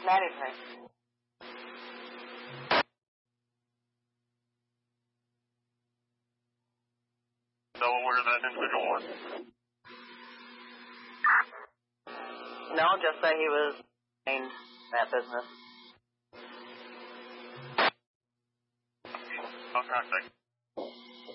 Management. Delaware that individual was? No, just that he was in that business. I'll contact